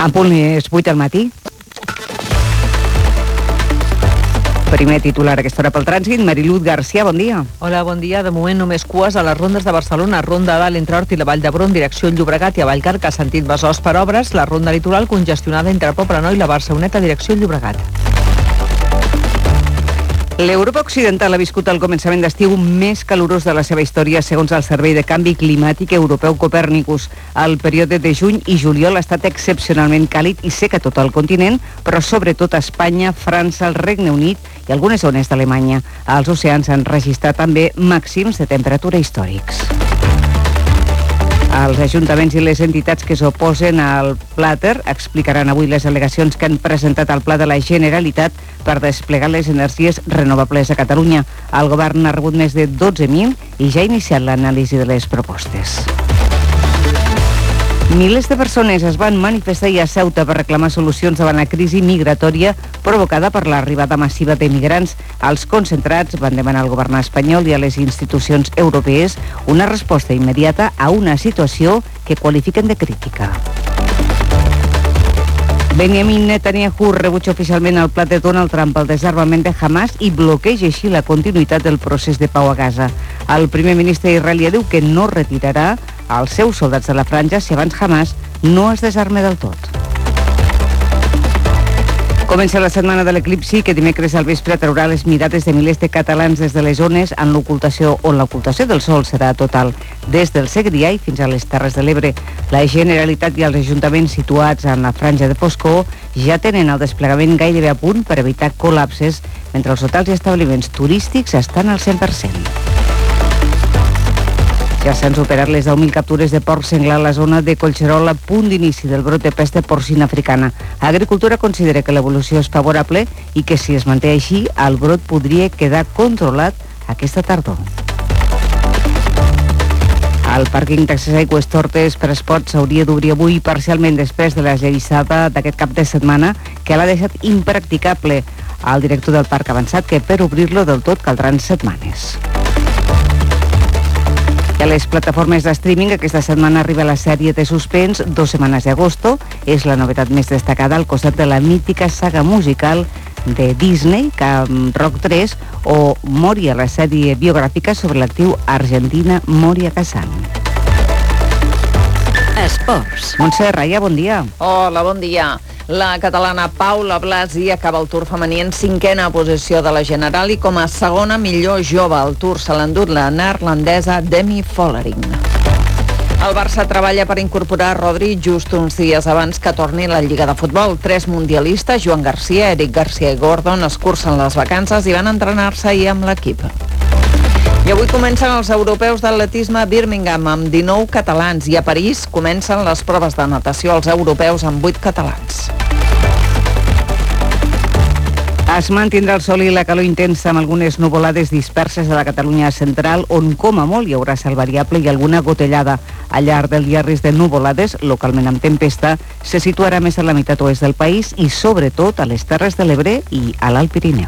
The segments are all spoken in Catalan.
En punt és 8 del matí. Primer titular a aquesta hora pel trànsit. Mariluz García, bon dia. Hola, bon dia. De moment només cues a les rondes de Barcelona, Ronda Dalt entre Hort i la Vall d'Hebron, direcció Llobregat i a Vallcarca, sentit Besòs per obres, la ronda litoral congestionada entre Poblenou i la Barceloneta, direcció Llobregat. L'Europa Occidental ha viscut el començament d'estiu més calorós de la seva història, segons el Servei de Canvi Climàtic Europeu Copèrnicus. El període de juny i juliol ha estat excepcionalment càlid i sec a tot el continent, però sobretot a Espanya, França, el Regne Unit i algunes zones d'Alemanya. Els oceans han registrat també màxims de temperatura històrics. Els ajuntaments i les entitats que s'oposen al Plater explicaran avui les al·legacions que han presentat al Pla de la Generalitat per desplegar les energies renovables a Catalunya. El govern ha rebut més de 12.000 i ja ha iniciat l'anàlisi de les propostes. Milers de persones es van manifestar a Ceuta per reclamar solucions davant la crisi migratòria provocada per l'arribada massiva de migrants. Els concentrats van demanar al govern espanyol i a les institucions europees una resposta immediata a una situació que qualifiquen de crítica. Benjamin Netanyahu rebutja oficialment el pla de Donald Trump pel desarmament de Hamas i bloqueja així la continuïtat del procés de pau a Gaza. El primer ministre israelià diu que no retirarà els seus soldats de la franja si abans Hamas no es desarme del tot. Comença la setmana de l'eclipsi, que dimecres al vespre atraurà les mirades de milers de catalans des de les zones on l'ocultació del sol serà total, des del Segrià i fins a les Terres de l'Ebre. La Generalitat i els ajuntaments situats en la franja de foscor ja tenen el desplegament gairebé a punt per evitar col·lapses, mentre els hotels i establiments turístics estan al 100%. Ja s'han superat les 10.000 captures de porc senglar a la zona de Collserola, punt d'inici del brot de pesta porcina africana. Agricultura considera que l'evolució és favorable i que si es manté així, el brot podria quedar controlat aquesta tardor. El pàrquing d'accés a Aigües Tortes per esports s'hauria d'obrir avui parcialment després de la llevissada d'aquest cap de setmana que l'ha deixat impracticable. El director del parc ha avançat que per obrir-lo del tot caldran setmanes. I a les plataformes de streaming aquesta setmana arriba la sèrie de suspens 2 setmanes d'agosto. És la novetat més destacada al costat de la mítica saga musical de Disney, Camp Rock 3, o Moria, la sèrie biogràfica sobre l'actriu argentina Moria Kazan. Esports. Montse Raya, bon dia. Hola, bon dia. La catalana Paula Blasi acaba el Tour femení en 5a posició de la General i com a segona millor jove. El Tour se l'ha endut la neerlandesa Demi Vollering. El Barça treballa per incorporar Rodri just uns dies abans que torni la Lliga de Futbol. 3 mundialistes, Joan Garcia, Eric Garcia i Gordon, escurcen les vacances i van entrenar-se ahir amb l'equip. I avui comencen els europeus d'atletisme a Birmingham amb 19 catalans i a París comencen les proves de natació als europeus amb 8 catalans. Es mantindrà el sol i la calor intensa amb algunes nuvolades disperses a la Catalunya central, on com a molt hi haurà cel variable i alguna gotellada. Al llarg del dia risc de nuvolades, localment amb tempesta, se situarà més a la meitat oest del país i sobretot a les Terres de l'Ebre i a l'Alt Pirineu.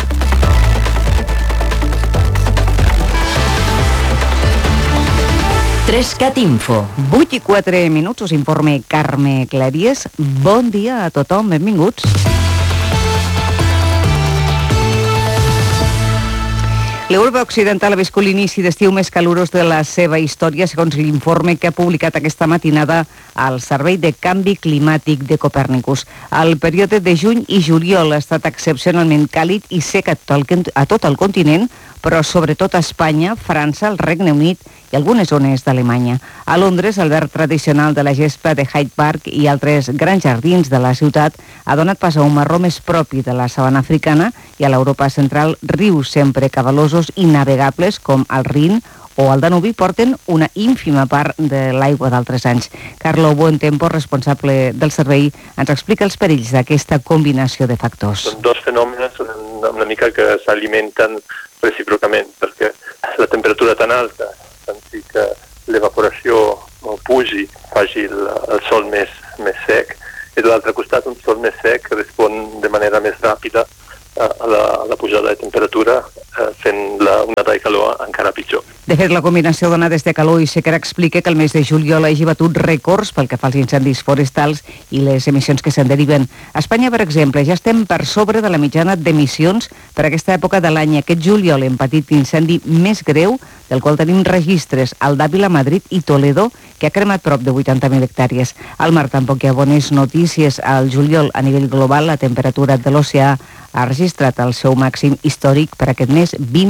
Trescat Info. 8 i 4 minuts, us informe Carme Claries. Bon dia a tothom, benvinguts. L'Europa Occidental ha viscut l'inici d'estiu més calorós de la seva història, segons l'informe que ha publicat aquesta matinada al Servei de Canvi Climàtic de Copèrnicus. El període de juny i juliol ha estat excepcionalment càlid i sec a tot el continent, però sobretot a Espanya, França, el Regne Unit i algunes zones d'Alemanya. A Londres, el verd tradicional de la gespa de Hyde Park i altres grans jardins de la ciutat ha donat pas a un marró més propi de la sabana africana, i a l'Europa central rius sempre cabalosos i navegables com el Rin o el Danubi porten una ínfima part de l'aigua d'altres anys. Carlo Buentempo, responsable del servei, ens explica els perills d'aquesta combinació de factors. Són dos fenòmens una mica que s'alimenten recíprocament, perquè la temperatura tan alta fan que l'evaporació pugi, faci el sol més sec, i de l'altre costat un sol més sec respon de manera més ràpida a la pujada de temperatura, fent una onada de calor encara pitjor. De fet, la combinació de onades de calor i sequera explica que el mes de juliol hagi batut rècords pel que fa als incendis forestals i les emissions que se'n deriven. A Espanya, per exemple, ja estem per sobre de la mitjana d'emissions per aquesta època de l'any. Aquest juliol hem patit l'incendi més greu, del qual tenim registres al d'Àvila, Madrid i Toledo, que ha cremat prop de 80.000 hectàrees. Al mar tampoc hi ha bones notícies. Al juliol, a nivell global, la temperatura de l'oceà ha registrat el seu màxim històric per aquest mes,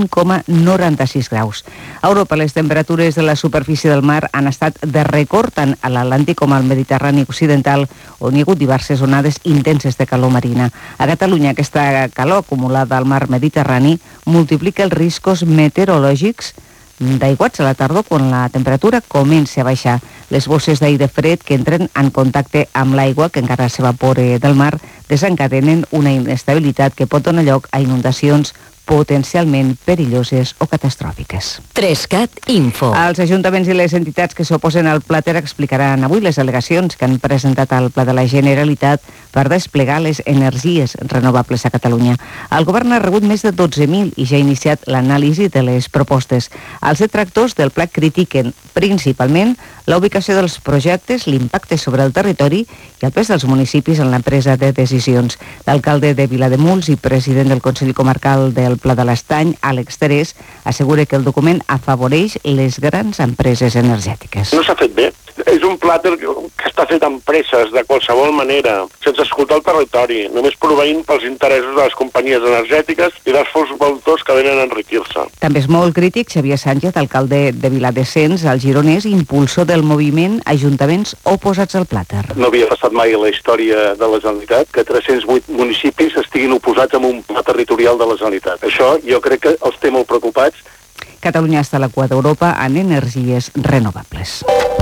20,96 graus. A Europa, les temperatures de la superfície del mar han estat de rècord tant a l'Atlàntic com al Mediterrani occidental, on hi ha hagut diverses onades intenses de calor marina. A Catalunya, aquesta calor acumulada al mar Mediterrani multiplica els riscos meteorològics d'aiguats a la tardor quan la temperatura comença a baixar. Les bosses d'aire fred que entren en contacte amb l'aigua que encara s'evapora del mar desencadenen una inestabilitat que pot donar lloc a inundacions potencialment perilloses o catastròfiques. 3CAT Info. Els ajuntaments i les entitats que s'oposen al Plater explicaran avui les al·legacions que han presentat al Pla de la Generalitat per desplegar les energies renovables a Catalunya. El govern ha rebut més de 12.000 i ja ha iniciat l'anàlisi de les propostes. Els detractors del pla critiquen principalment la ubicació dels projectes, l'impacte sobre el territori i el pes dels municipis en la presa de decisions. L'alcalde de Vilademuls i president del Consell Comarcal del Pla de l'Estany, Àlex Terés, assegura que el document afavoreix les grans empreses energètiques. No s'ha fet bé. És un plàter que està fet amb presses, de qualsevol manera, sense escoltar el territori, només proveint pels interessos de les companyies energètiques i dels fons voltors que venen a enriquir-se. També és molt crític Xavier Sánchez, alcalde de Viladescens, al Gironès, impulsor del moviment Ajuntaments oposats al plàter. No havia passat mai a la història de la Generalitat que 308 municipis estiguin oposats a un pla territorial de la Generalitat. Això jo crec que els té molt preocupats. Catalunya està a la cua d'Europa en energies renovables.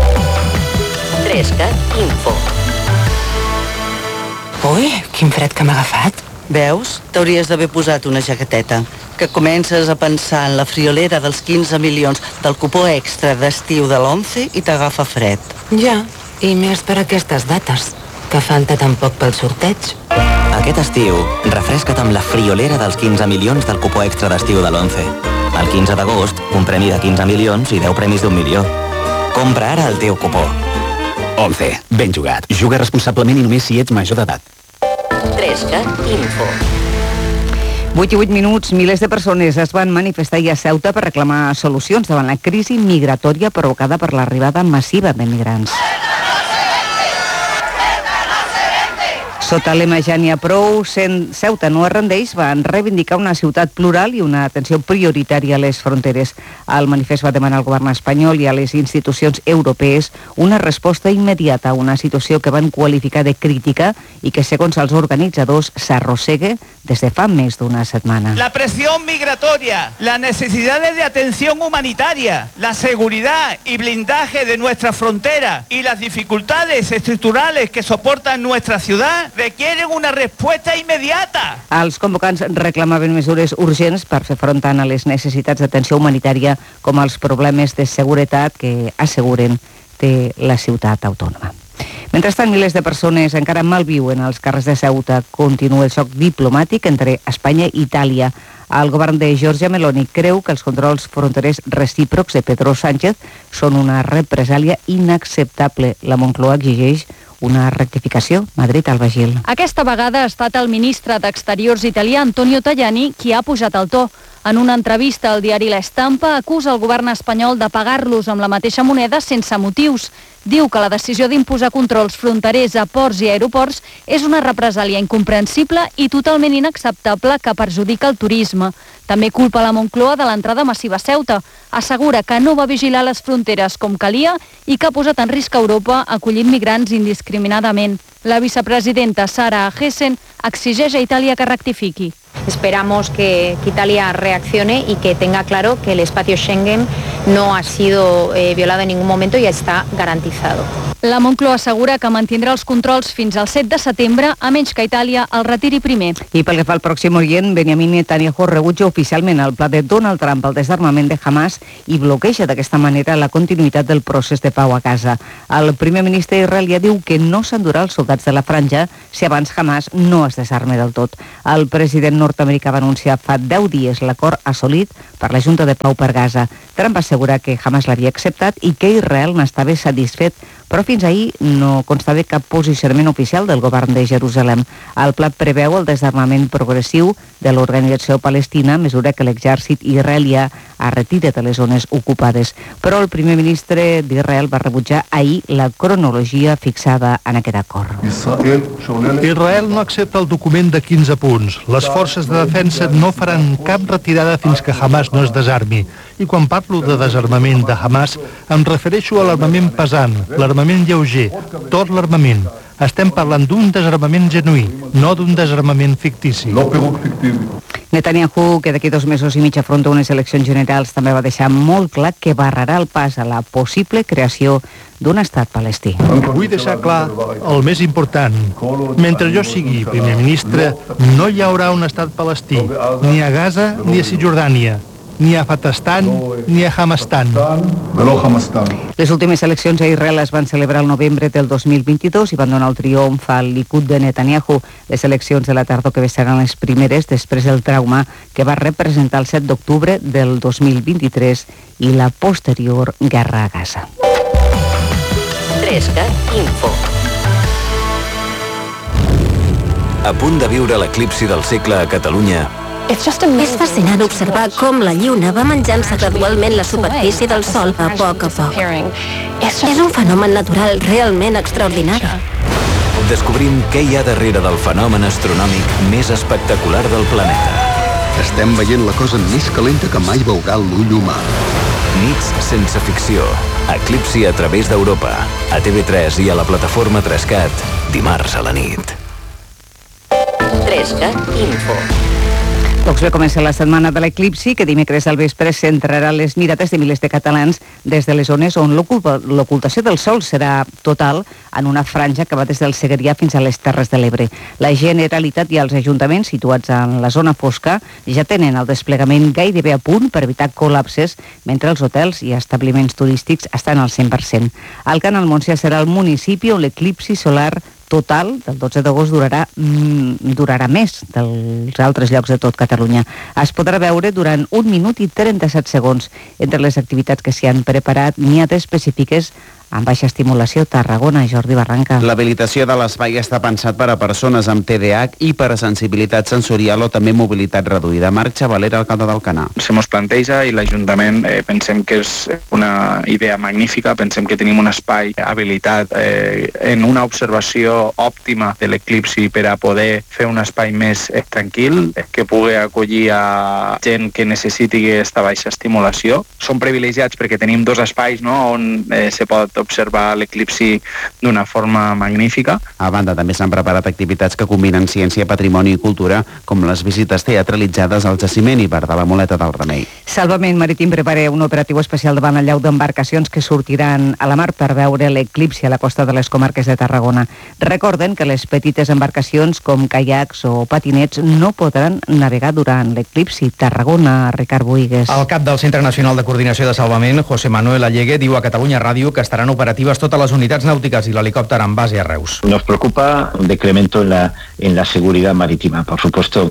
3CAT Info. Ui, quin fred que m'ha agafat. Veus? T'hauries d'haver posat una jaqueteta. Que comences a pensar en la friolera dels 15 milions del cupó extra d'estiu de l'11 i t'agafa fred. Ja, i més per aquestes dates, que falta tan poc pel sorteig. Aquest estiu, refresca't amb la friolera dels 15 milions del cupó extra d'estiu de l'11. El 15 d'agost, un premi de 15 milions i 10 premis d'1 milió. Compra ara el teu cupó. 11. Ben jugat. Juga responsablement i només si ets major d'edat. 3CAT Info. 8 i 8 minuts, milers de persones es van manifestar a Ceuta per reclamar solucions davant la crisi migratòria provocada per l'arribada massiva de migrants. Sota lema Ja n'hi ha prou, Ceuta no es rendeix, van reivindicar una ciutat plural i una atenció prioritària a les fronteres. El manifest va demanar al govern espanyol i a les institucions europees una resposta immediata a una situació que van qualificar de crítica i que, segons els organitzadors, s'arrossega des de fa més d'una setmana. La presión migratoria, las necesidades de atención humanitaria, la seguridad y blindaje de nuestra frontera y las dificultades estructurales que soportan nuestra ciudad requieren una respuesta inmediata. Els convocants reclamaven mesures urgents per fer front tant a les necessitats d'atenció humanitària com als problemes de seguretat que asseguren té la ciutat autònoma. Mentrestant, milers de persones encara malviuen als carrers de Ceuta. Continua el xoc diplomàtic entre Espanya i Itàlia. El govern de Giorgia Meloni creu que els controls fronterers recíprocs de Pedro Sánchez són una represàlia inacceptable. La Moncloa exigeix una rectificació. Madrid, Alba Gil. Aquesta vegada ha estat el ministre d'Exteriors italià Antonio Tajani qui ha pujat el to. En una entrevista al diari La Estampa acusa el govern espanyol de pagar-los amb la mateixa moneda sense motius. Diu que la decisió d'imposar controls fronterers a ports i aeroports és una represàlia incomprensible i totalment inacceptable que perjudica el turisme. També culpa la Moncloa de l'entrada massiva a Ceuta. Assegura que no va vigilar les fronteres com calia i que ha posat en risc Europa acollint migrants indiscriminadament. La vicepresidenta Sara Hessen exigeix a Itàlia que rectifiqui. Esperamos que Italia reaccione y que tenga claro que el espacio Schengen no ha sido violado en ningún momento y está garantizado. La Moncloa assegura que mantindrà els controls fins al 7 de setembre, a menys que Itàlia el retiri primer. I pel que fa al Pròxim Orient, Benjamin Netanyahu rebutja oficialment el pla de Donald Trump al desarmament de Hamas i bloqueja d'aquesta manera la continuïtat del procés de pau a Gaza. El primer ministre israelià diu que no s'endurà els soldats ciutats de la franja si abans Hamas no es desarme del tot. El president nord-americà va anunciar fa 10 dies l'acord assolit per la Junta de Pau per Gaza. Trump va assegurar que Hamas l'havia acceptat i que Israel n'estava satisfet, però fins ahir no constava cap posicionament oficial del govern de Jerusalem. El pla preveu el desarmament progressiu de l'organització palestina a mesura que l'exèrcit israelià es retira de les zones ocupades. Però el primer ministre d'Israel va rebutjar ahir la cronologia fixada en aquest acord. Israel no accepta el document de 15 punts. Les forces de defensa no faran cap retirada fins que Hamas no es desarmi. I quan parlo de desarmament de Hamas, em refereixo a l'armament pesant, l'armament lleuger, tot l'armament. Estem parlant d'un desarmament genuí, no d'un desarmament fictici. Netanyahu, que d'aquí 2 mesos i mig afronta unes eleccions generals, també va deixar molt clar que barrarà el pas a la possible creació d'un estat palestí. Vull deixar clar el més important. Mentre jo sigui primer ministre, no hi haurà un estat palestí, ni a Gaza ni a Cisjordània, ni a Fatastan ni a Hamastan. Les últimes eleccions a Israel es van celebrar el novembre del 2022 i van donar el triomf al Likud de Netanyahu. Les eleccions de la tardor que seran les primeres després del trauma que va representar el 7 d'octubre del 2023 i la posterior guerra a Gaza. 3CAT Info. A punt de viure l'eclipsi del segle a Catalunya, és fascinant observar com la Lluna va menjant-se gradualment la superfície del Sol a poc. És un fenomen natural realment extraordinari. descobrim què hi ha darrere del fenomen astronòmic més espectacular del planeta. Estem veient la cosa més calenta que mai veurà l'ull humà. Nits sense ficció. Eclipsi a través d'Europa. A TV3 i a la plataforma 3CAT. Dimarts a la nit. 3CAT Info. Doncs bé, comença la setmana de l'eclipsi, que dimecres al vespre centrarà les mirades de milers de catalans des de les zones on l'ocultació del sol serà total en una franja que va des del Segrià fins a les Terres de l'Ebre. La Generalitat i els ajuntaments situats en la zona fosca ja tenen el desplegament gairebé a punt per evitar col·lapses, mentre els hotels i establiments turístics estan al 100%. El Canal Montsià serà el municipi on l'eclipsi solar total del 12 d'agost durarà més dels altres llocs de tot Catalunya. Es podrà veure durant 1 minut i 37 segons. Entre les activitats que s'hi han preparat n'hi ha d'específiques amb baixa estimulació. Tarragona, Jordi Barranca. L'habilitació de l'espai està pensat per a persones amb TDAH, hipersensibilitat sensorial o també mobilitat reduïda. Marc Xavalera, alcalde d'Alcanar. Se mos planteja i l'Ajuntament pensem que és una idea magnífica, pensem que tenim un espai habilitat en una observació òptima de l'eclipsi per a poder fer un espai més tranquil, que pugui acollir a gent que necessiti aquesta baixa estimulació. Som privilegiats perquè tenim 2 espais, no?, on se pot observar l'eclipsi d'una forma magnífica. A banda, també s'han preparat activitats que combinen ciència, patrimoni i cultura, com les visites teatralitzades al jaciment i bar de la Moleta del Remei. Salvament Marítim prepara un operatiu especial davant el llau d'embarcacions que sortiran a la mar per veure l'eclipsi a la costa de les comarques de Tarragona. Recorden que les petites embarcacions com caiacs o patinets no podran navegar durant l'eclipsi. Tarragona, Ricard Boigues. El cap del Centre Nacional de Coordinació de Salvament, José Manuel Allegue, diu a Catalunya Ràdio que estaran operatives totes les unitats nàutiques i l'helicòpter en base a Reus. Nos preocupa un decremento en la seguridad marítima. Por supuesto,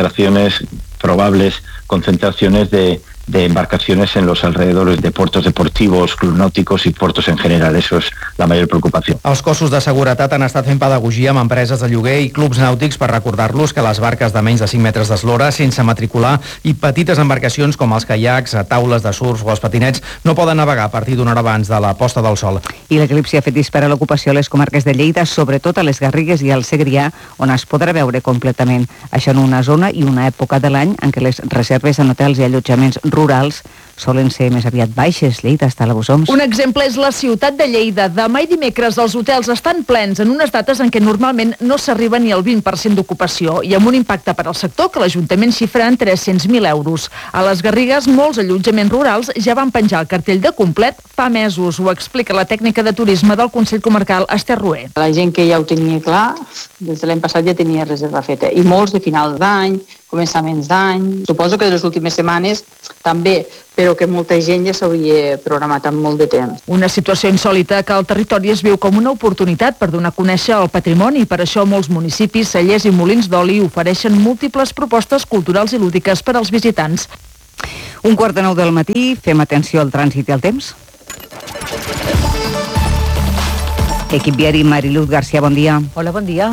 probables concentraciones de embarcaciones en los alrededores de puertos deportivos, clubs náuticos y puertos en general. Eso es la mayor preocupación. Els cossos de seguretat han estat fent pedagogia amb empreses de lloguer i clubs nàutics per recordar-los que les barques de menys de 5 metres d'eslora, sense matricular, i petites embarcacions com els caiacs, taules de surf o els patinets no poden navegar a partir d'una hora abans de la posta del sol. I l'eclipsi ha fet disparar l'ocupació a les comarques de Lleida, sobretot a les Garrigues i al Segrià, on es podrà veure completament. Això en una zona i una època de l'any en què les reserves en hotels i allotjaments rurals solen ser més aviat baixes. Lleida està a la Bosoms. Un exemple és la ciutat de Lleida. Demà i dimecres els hotels estan plens en unes dates en què normalment no s'arriba ni al 20% d'ocupació i amb un impacte per al sector que l'Ajuntament xifra en 300.000 euros. A les Garrigues, molts allotjaments rurals ja van penjar el cartell de complet fa mesos. Ho explica la tècnica de turisme del Consell Comarcal, Esther Rué. La gent que ja ho tenia clar, des de l'any passat ja tenia reserva feta, i molts de final d'any, començaments d'any. Suposo que de les últimes setmanes també, però que molta gent ja s'hauria programat amb molt de temps. Una situació insòlita que al territori es viu com una oportunitat per donar a conèixer el patrimoni i per això molts municipis, cellers i molins d'oli ofereixen múltiples propostes culturals i lúdiques per als visitants. 8:45 del matí, fem atenció al trànsit i al temps. Equip viari, Mariluz García, bon dia. Hola, bon dia.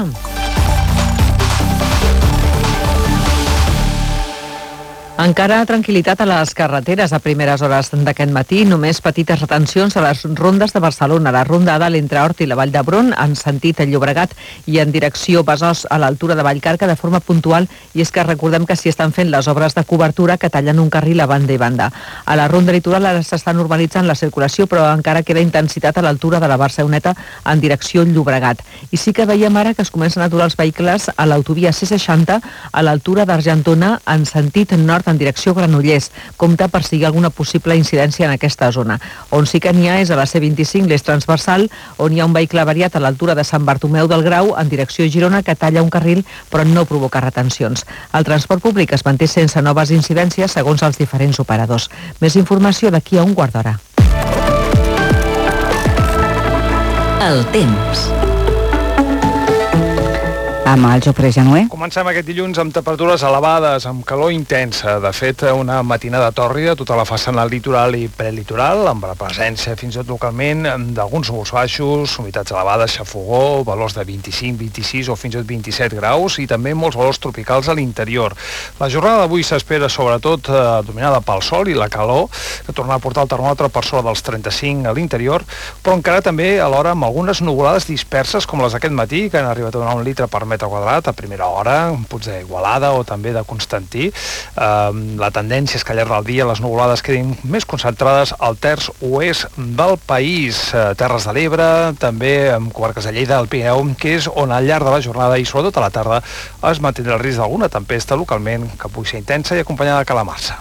Encara tranquil·litat a les carreteres a primeres hores d'aquest matí, només petites retencions a les rondes de Barcelona, la ronda A entre Hort i la Vall d'Hebron, en sentit Llobregat i en direcció Besòs a l'altura de Vallcarca de forma puntual, i és que recordem que s'hi estan fent les obres de cobertura que tallen un carril a banda i banda. A la ronda litoral ara s'està normalitzant la circulació, però encara queda intensitat a l'altura de la Barceloneta en direcció Llobregat. I sí que veiem ara que es comencen a aturar els vehicles a l'autovia C60 a l'altura d'Argentona en sentit nord en direcció Granollers. Compte per si hi ha alguna possible incidència en aquesta zona. On sí que n'hi ha és a la C25, l'eix transversal, on hi ha un vehicle variat a l'altura de Sant Bartomeu del Grau en direcció Girona que talla un carril però no provoca retencions. El transport públic es manté sense noves incidències segons els diferents operadors. Més informació d'aquí a un quart d'hora. El temps. Amb el Jofre Januer. Comencem aquest dilluns amb temperatures elevades, amb calor intensa. De fet, una matinada tòrrida, tota la façana litoral i prelitoral, amb la presència fins i tot localment d'alguns núvols baixos, humitats elevades, xafogó, valors de 25, 26 o fins i tot 27 graus i també molts valors tropicals a l'interior. La jornada d'avui s'espera sobretot dominada pel sol i la calor, que torna a portar el termòmetre per sobre dels 35 a l'interior, però encara també alhora amb algunes nuvolades disperses com les d'aquest matí, que han arribat a donar 1 litre per metre quadrat a primera hora, potser d'Igualada o també de Constantí. La tendència és que al llarg del dia les nuvolades quedin més concentrades al terç oest del país, Terres de l'Ebre, també amb comarques de Lleida, el Pirineu, que és on al llarg de la jornada i sobretot a la tarda es mantindrà el risc d'alguna tempesta localment que pugui ser intensa i acompanyada de calamarsa.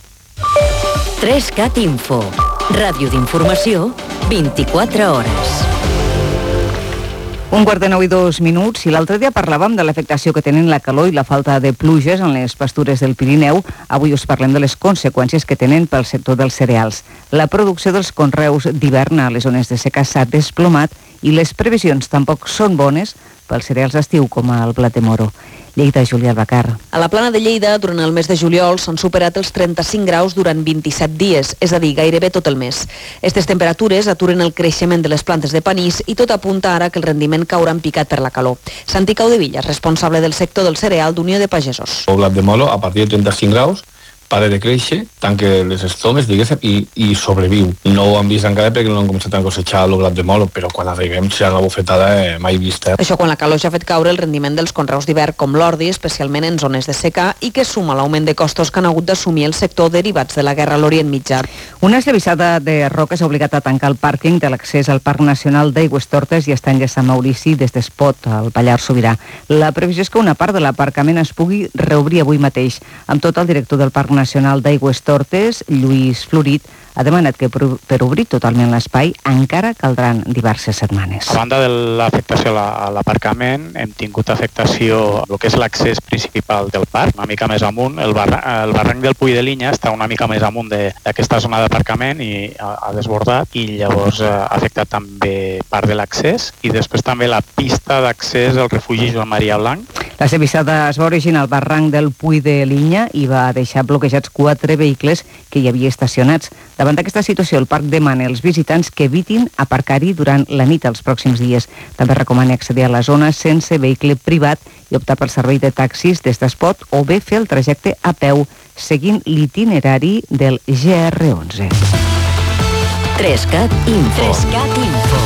3CAT Info. Ràdio d'informació 24 hores. 8:09 i l'altre dia parlàvem de l'afectació que tenen la calor i la falta de pluges en les pastures del Pirineu. Avui us parlem de les conseqüències que tenen pel sector dels cereals. La producció dels conreus d'hivern a les zones de seca s'ha desplomat i les previsions tampoc són bones pels cereals d'estiu com el blat de moro. Lleida, Júlia Albacar. A la plana de Lleida, durant el mes de juliol, s'han superat els 35 graus durant 27 dies, és a dir, gairebé tot el mes. Aquestes temperatures aturen el creixement de les plantes de panís i tot apunta ara que el rendiment caurà en picat per la calor. Santi Caudevilla, responsable del sector del cereal d'Unió de Pagesos. El blat de moro, a partir de 35 graus, para de créixer, tanca les estomes, diguéssim, i sobreviu. No ho han vist encara perquè no han començat a cosechar el blat de moro, però quan arribem serà una bufetada mai vista. Això quan la calor ja ha fet caure el rendiment dels conreus d'hivern com l'ordi, especialment en zones de seca, i que suma l'augment de costos que han hagut d'assumir el sector derivats de la guerra a l'Orient Mitjà. Una esllavissada de roques ha obligat a tancar el pàrquing de l'accés al Parc Nacional d'Aigüestortes i Estany de Sant Maurici des d'Espot, al Pallars Sobirà. La previsió és que una part de l'aparcament es pugui reobrir avui mateix. Amb tot, el director del Parc Nacional d'Aigüestortes, Lluís Florit, ha demanat que per obrir totalment l'espai encara caldran diverses setmanes. A banda de l'afectació a l'aparcament, hem tingut afectació al que és l'accés principal del parc, una mica més amunt. El barranc del Puig de Linya està una mica més amunt d'aquesta zona d'aparcament i ha desbordat, i llavors ha afectat també part de l'accés, i després també la pista d'accés al refugi Joan Maria Blanc. La esllavissada es va originar al barranc del Puig de Linya i va deixar bloquejats 4 vehicles que hi havia estacionats. Davant d'aquesta situació, el parc demana als visitants que evitin aparcar-hi durant la nit els pròxims dies. També recomana accedir a la zona sense vehicle privat i optar pel servei de taxis des d'Espot o bé fer el trajecte a peu, seguint l'itinerari del GR11. 3CAT Info.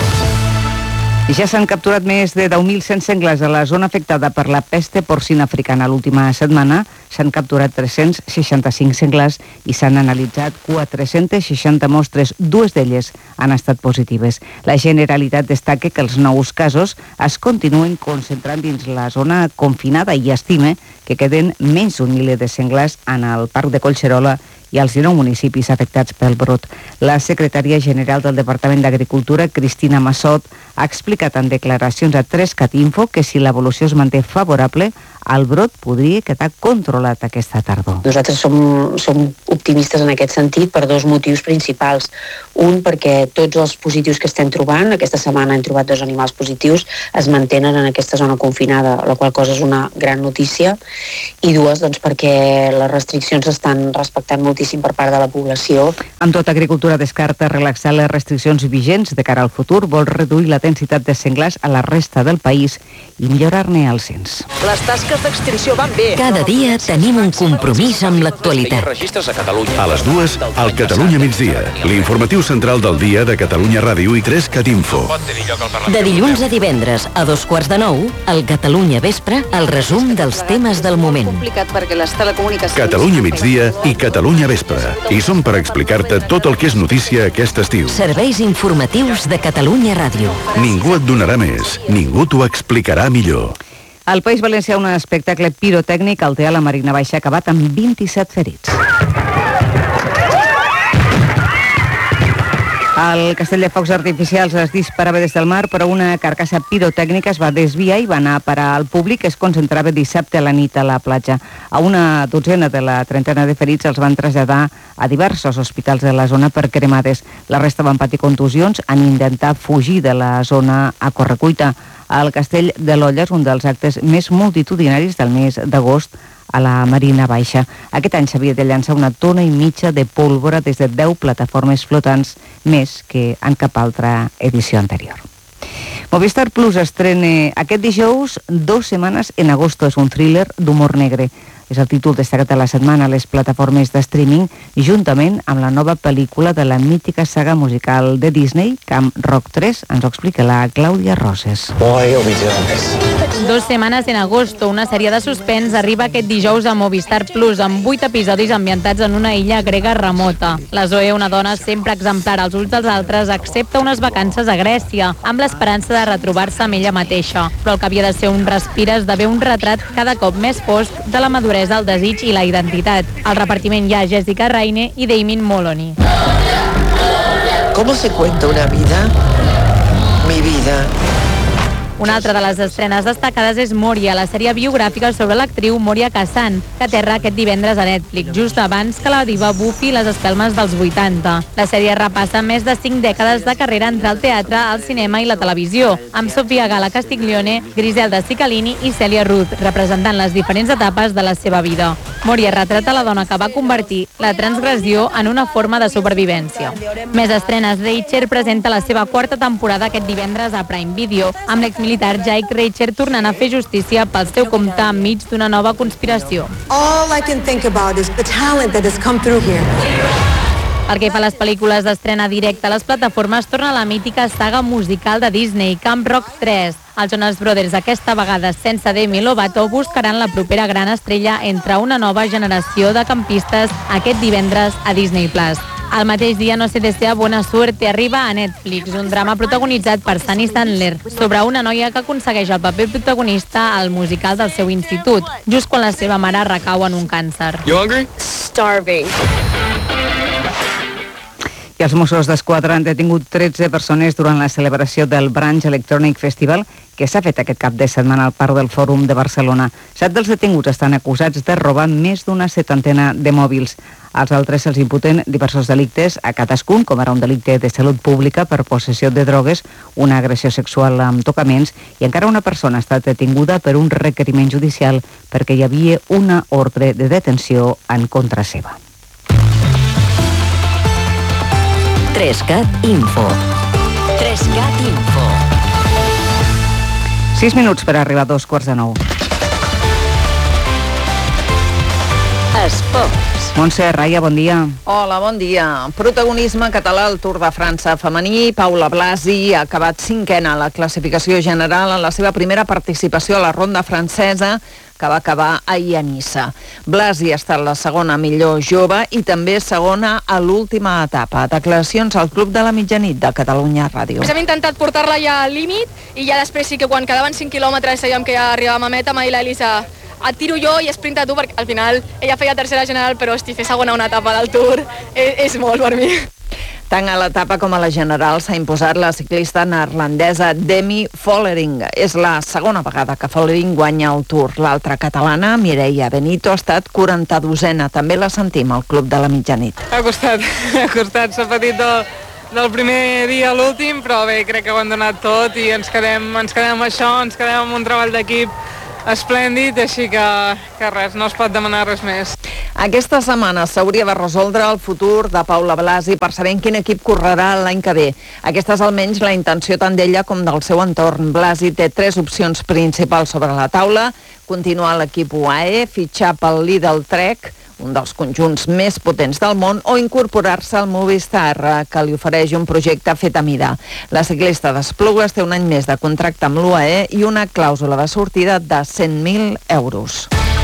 Ja s'han capturat més de 10.100 senglars a la zona afectada per la pesta porcina africana. L'última setmana s'han capturat 365 senglars i s'han analitzat 460 mostres. 2 d'elles han estat positives. La Generalitat destaca que els nous casos es continuen concentrant dins la zona confinada i estima que queden menys d'un miler de senglars en el parc de Collserola i als 19 municipis afectats pel brot. La secretària general del Departament d'Agricultura, Cristina Massot, ha explicat en declaracions a 3cat Info que si l'evolució es manté favorable, el brot podria quedar controlat aquesta tardor. Nosaltres som optimistes en aquest sentit per dos motius principals. Un, perquè tots els positius que estem trobant, aquesta setmana hem trobat 2 animals positius, es mantenen en aquesta zona confinada, la qual cosa és una gran notícia. I dues, doncs, perquè les restriccions estan respectant moltíssim per part de la població. Amb tot, Agricultura descarta relaxar les restriccions vigents de cara al futur, vol reduir la densitat de senglars a la resta del país i millorar-ne el cens. Les tasques d'extinció van bé. Cada dia tenim un compromís amb l'actualitat. A les 2, al Catalunya migdia, l'informatiu central del dia de Catalunya Ràdio i 3cat Info. De dilluns a divendres a 2:45, al Catalunya Vespre, el resum dels temes del moment. Catalunya migdia i Catalunya Vespre. I som per explicar-te tot el que és notícia aquest estiu. Serveis informatius de Catalunya Ràdio. Ningú et donarà més, ningú t'ho explicarà millor. Al País Valencià, un espectacle pirotècnic al Teatre La Marina Baixa ha acabat amb 27 ferits. El castell de focs artificials es disparava des del mar, però una carcassa pirotècnica es va desviar i va anar a parar al públic que es concentrava dissabte a la nit a la platja. A una dotzena de la trentena de ferits els van traslladar a diversos hospitals de la zona per cremades. La resta van patir contusions, han intentat fugir de la zona a correcuita. El castell de l'Olla és un dels actes més multitudinaris del mes d'agost a la Marina Baixa. Aquest any s'havia de llançar 1,5 tones de pólvora des de 10 plataformes flotants, més que en cap altra edició anterior. Movistar Plus estrena aquest dijous 2 setmanes en agosto. És un thriller d'humor negre. És el títol destacat a la setmana a les plataformes de streaming, juntament amb la nova pel·lícula de la mítica saga musical de Disney, Camp Rock 3. Ens ho explica la Clàudia Roses. 2 setmanes en agosto, una sèrie de suspens arriba aquest dijous a Movistar Plus, amb 8 episodis ambientats en una illa grega remota. La Zoe, una dona sempre exemplar als ulls dels altres, accepta unes vacances a Grècia, amb l'esperança de retrobar-se amb ella mateixa. Però el que havia de ser un respir esdevé un retrat cada cop més fosc de la maduresa, el desig i la identitat. Al repartiment hi ha Jessica Raine i Damien Moloney. ¿Cómo se cuenta una vida? Mi vida. Una altra de les estrenes destacades és Moria, la sèrie biogràfica sobre l'actriu Moria Kazan, que aterra aquest divendres a Netflix, just abans que la diva bufi les espelmes dels 80. La sèrie repassa més de 5 dècades de carrera entre el teatre, el cinema i la televisió, amb Sofia Gala Castiglione, Griselda Cicalini i Cèlia Ruth, representant les diferents etapes de la seva vida. Moria retrata la dona que va convertir la transgressió en una forma de supervivència. Més estrenes, Reacher presenta la seva 4ª temporada aquest divendres a Prime Video, amb l'exmilitar Jake Reacher tornant a fer justícia pel seu compte enmig d'una nova conspiració. All I can think about is the talent that has come through here. Pel que fa a les pel·lícules d'estrena directa a les plataformes, torna la mítica saga musical de Disney, Camp Rock 3. Els Jonas Brothers, aquesta vegada sense Demi Lovato, buscaran la propera gran estrella entre una nova generació de campistes aquest divendres a Disney Plus. El mateix dia No se desea buena suerte arriba a Netflix, un drama protagonitzat per Sunny Sandler, sobre una noia que aconsegueix el paper protagonista al musical del seu institut, just quan la seva mare recau en un càncer. You hungry? Starving. I els Mossos d'Esquadra han detingut 13 persones durant la celebració del Branch Electronic Festival que s'ha fet aquest cap de setmana al Parc del Fòrum de Barcelona. 7 dels detinguts estan acusats de robar més d'una 70 de mòbils. Als altres se'ls imputen diversos delictes a cadascun, com ara un delicte de salut pública per possessió de drogues, una agressió sexual amb tocaments, i encara una persona ha estat detinguda per un requeriment judicial perquè hi havia una ordre de detenció en contra seva. 3cat Info. 3cat Info. 6 minuts per arribar a 9:15. Esports. Montse Raia, bon dia. Hola, bon dia. Protagonisme català al Tour de França femení. Paula Blasi ha acabat 5ena a la classificació general en la seva primera participació a la ronda francesa, que va acabar ahir a Niça. Blasi ha estat la segona millor jove i també segona a l'última etapa. Declaracions al Club de la Mitjanit de Catalunya Ràdio. Hem intentat portar-la ja al límit i ja després sí que quan quedaven 5 quilòmetres sabíem que ja arribàvem a meta, m'ha dit l'Elisa et tiro jo i sprinta tu, perquè al final ella feia tercera general, però hosti, fer segona una etapa del Tour és molt per mi. Tant a l'etapa com a la general s'ha imposat la ciclista neerlandesa Demi Vollering. És la segona vegada que Vollering guanya el Tour. L'altra catalana, Mireia Benito, ha estat 42a. També la sentim al Club de la Mitjanit. Ha costat, s'ha patit del primer dia a l'últim, però bé, crec que ho han donat tot i ens quedem amb això, ens quedem amb un treball d'equip esplèndid, així que res, no es pot demanar res més. Aquesta setmana s'hauria de resoldre el futur de Paula Blasi per saber en quin equip correrà l'any que ve. Aquesta és almenys la intenció tant d'ella com del seu entorn. Blasi té 3 opcions principals sobre la taula: continuar a l'equip UAE, fitxar pel Lidl Trek, un dels conjunts més potents del món, o incorporar-se al Movistar, que li ofereix un projecte fet a mida. La ciclista d'Esplugues té un any més de contracte amb l'UAE i una clàusula de sortida de 100.000 euros.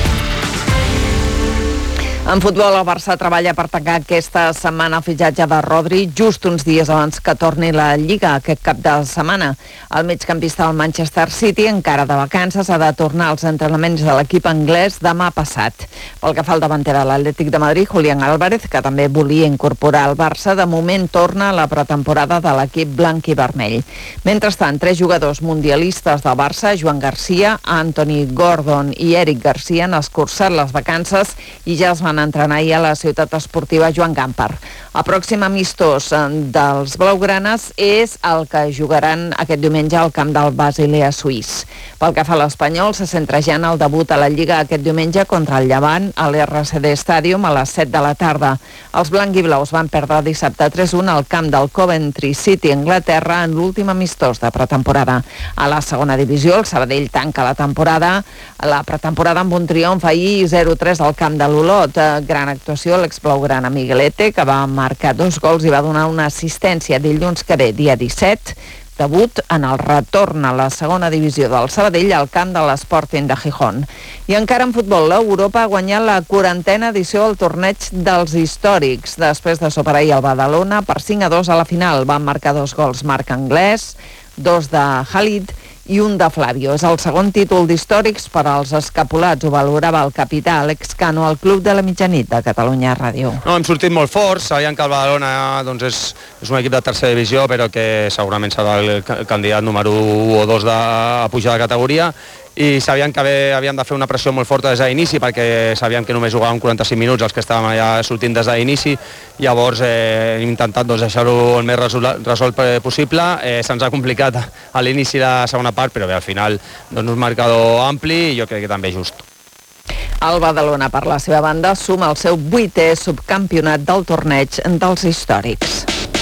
En futbol, el Barça treballa per tancar aquesta setmana el fitxatge de Rodri just uns dies abans que torni la Lliga aquest cap de setmana. El migcampista del Manchester City, encara de vacances, ha de tornar als entrenaments de l'equip anglès demà passat. Pel que fa al davanter de l'Atlètic de Madrid, Julián Álvarez, que també volia incorporar el Barça, de moment torna a la pretemporada de l'equip blanc i vermell. Mentrestant, 3 jugadors mundialistes del Barça, Joan Garcia, Anthony Gordon i Eric Garcia, han escurçat les vacances i ja es van entrenar ahir a la ciutat esportiva Joan Gamper. El pròxim amistós dels blaugranes és el que jugaran aquest diumenge al camp del Basilea suís. Pel que fa a l'Espanyol, se centra ja en el debut a la Lliga aquest diumenge contra el Llevant a l'RCD Stadium a les 7 de la tarda. Els blanc i blaus van perdre dissabte 3-1 al camp del Coventry City, Anglaterra, en l'últim amistós de pretemporada. A la segona divisió, el Sabadell tanca la pretemporada amb un triomf ahir 0-3 al camp de l'Olot. Gran actuació l'exblaugrana Miguelete, que va marcar 2 gols i va donar una assistència dilluns que ve, dia 17, debut en el retorn a la segona divisió del Sabadell al camp de l'Sporting de Gijón. I encara en futbol, l'Europa ha guanyat la 40a edició al torneig dels històrics. Després de superar el Badalona per 5-2 a la final, van marcar 2 gols Marc Anglès, 2 de Khalid i un de Flavio. És el segon títol d'històrics per als escapulats, ho valorava el capità Àlex Cano al Club de la Mitjanit de Catalunya Ràdio. No, hem sortit molt forts, sabíem que el Badalona és un equip de tercera divisió, però que segurament serà el candidat número 1 o 2 a pujar de categoria, i sabíem que havíem de fer una pressió molt forta des d'inici, perquè sabíem que només jugàvem 45 minuts els que estàvem allà sortint des d'inici. Llavors hem intentat deixar-ho el més resolt possible. Se'ns ha complicat a l'inici de la segona part, però bé, al final un marcador ampli i jo crec que també just. El Badalona, per la seva banda, suma el seu 8è subcampionat del torneig dels històrics.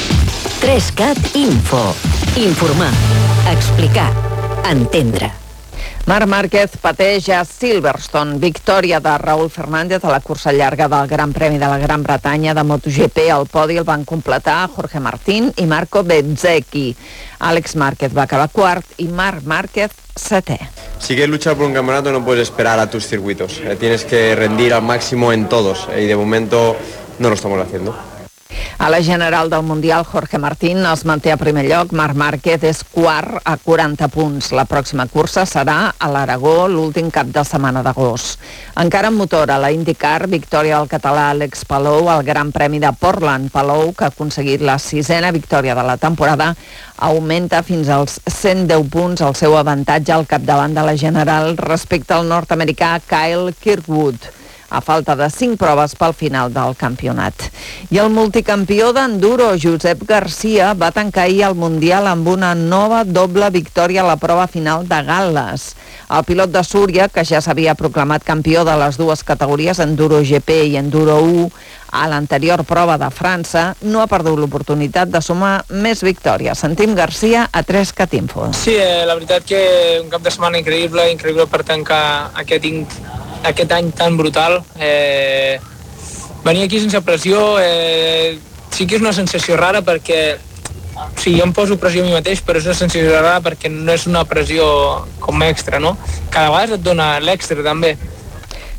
3CAT Info. Informar, explicar, entendre. Marc Márquez pateix a Silverstone. Victòria de Raúl Fernández a la cursa llarga del Gran Premi de la Gran Bretanya de MotoGP. Al podi el van completar Jorge Martín i Marco Bezzecchi. Àlex Márquez va acabar quart i Marc Márquez 7è. Si quieres luchar por un campeonato no puedes esperar a tus circuitos. Tienes que rendir al máximo en todos y de momento no lo estamos haciendo. A la general del Mundial, Jorge Martín es manté a primer lloc, Marc Márquez és quart a 40 punts. La pròxima cursa serà a l'Aragó l'últim cap de setmana d'agost. Encara en motor, a la IndyCar, victòria del català Àlex Palou al Gran Premi de Portland. Palou, que ha aconseguit la 6a victòria de la temporada, augmenta fins als 110 punts el seu avantatge al capdavant de la general respecte al nord-americà Kyle Kirkwood, a falta de 5 proves pel final del campionat. I el multicampió d'enduro, Josep Garcia, va tancar ahir el Mundial amb una nova doble victòria a la prova final de Gal·les. El pilot de Súria, que ja s'havia proclamat campió de les dues categories, Enduro GP i Enduro 1, a l'anterior prova de França, no ha perdut l'oportunitat de sumar més victòries. Sentim Garcia a 3CAT Info. Sí, la veritat que un cap de setmana increïble per tancar aquest any tan brutal. Venir aquí sense pressió sí que és una sensació rara, perquè jo em poso pressió a mi mateix, però és una sensació rara perquè no és una pressió com extra, no? Cada vegada et dona l'extra també.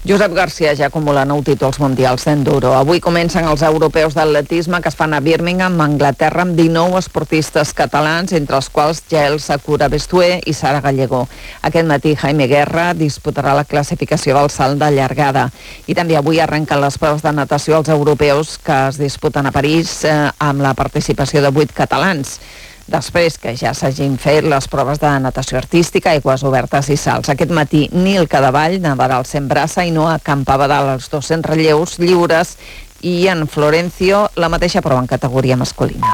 Josep García ja acumula 9 títols mundials d'enduro. Avui comencen els europeus d'atletisme que es fan a Birmingham, Anglaterra, amb 19 esportistes catalans, entre els quals Gel Sakura Bestué i Sara Gallego. Aquest matí Jaime Guerra disputarà la classificació del salt de llargada. I també avui arrenquen les proves de natació als europeus que es disputen a París amb la participació de 8 catalans. Després que ja s'hagin fet les proves de natació artística, aigües obertes i salts. Aquest matí Nil Cadavall nadarà al 100 braça i Noa Campabadal als 200 relleus lliures i en Florencio la mateixa prova en categoria masculina.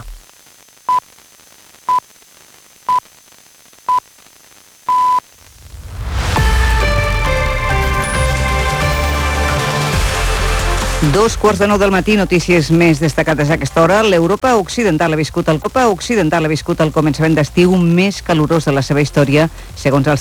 Dos quarts de 9 del matí, notícies més destacades a aquesta hora. L'Europa Occidental ha viscut el començament d'estiu més calorós de la seva història, segons el